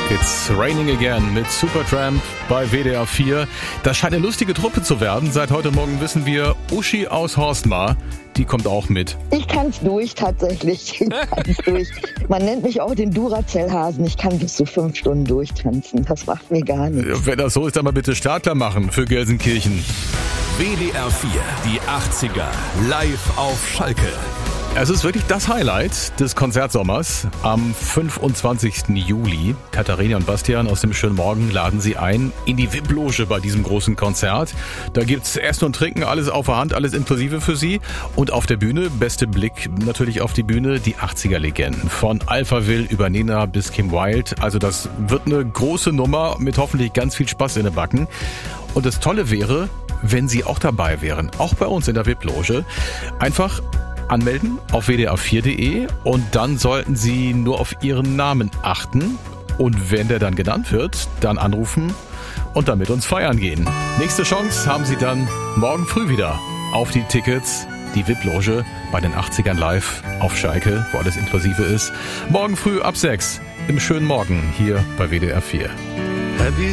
It's Raining Again mit Supertramp bei WDR 4. Das scheint eine lustige Truppe zu werden. Seit heute Morgen wissen wir, Uschi aus Horstmar, die kommt auch mit. Ich kann's durch, tatsächlich. Ich kann's durch. Man nennt mich auch den Duracell-Hasen. Ich kann bis zu 5 Stunden durchtanzen. Das macht mir gar nichts. Wenn das so ist, dann mal bitte Startler machen für Gelsenkirchen. WDR 4, die 80er, live auf Schalke. Es ist wirklich das Highlight des Konzertsommers. Am 25. Juli, Katharina und Bastian aus dem Schönen Morgen laden sie ein in die VIP-Loge bei diesem großen Konzert. Da gibt's Essen und Trinken, alles auf der Hand, alles inklusive für sie. Und auf der Bühne, beste Blick natürlich auf die Bühne, die 80er-Legenden. Von Alphaville über Nena bis Kim Wilde. Also das wird eine große Nummer mit hoffentlich ganz viel Spaß in den Backen. Und das Tolle wäre, wenn sie auch dabei wären. Auch bei uns in der VIP-Loge. Einfach anmelden auf wdr4.de und dann sollten Sie nur auf Ihren Namen achten und wenn der dann genannt wird, dann anrufen und dann mit uns feiern gehen. Nächste Chance haben Sie dann morgen früh wieder auf die Tickets, die VIP-Loge bei den 80ern live auf Schalke, wo alles inklusive ist. Morgen früh ab 6 im Schönen Morgen hier bei WDR 4.